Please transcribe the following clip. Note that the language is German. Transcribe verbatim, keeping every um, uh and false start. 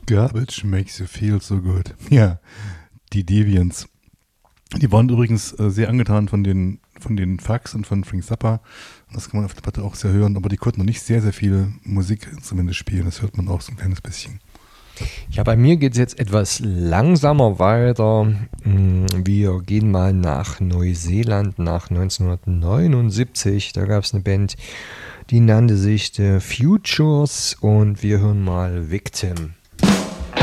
Garbage makes you feel so good. Ja, die Deviants. Die waren übrigens äh, sehr angetan von den, von den Fax und von Frank Zappa. Das kann man auf der Platte auch sehr hören, aber die konnten noch nicht sehr, sehr viele Musikinstrumente spielen. Das hört man auch so ein kleines bisschen. Ja, bei mir geht es jetzt etwas langsamer weiter. Wir gehen mal nach Neuseeland, nach neunzehnhundertneunundsiebzig. Da gab es eine Band, die nannte sich The Futures und wir hören mal Victim.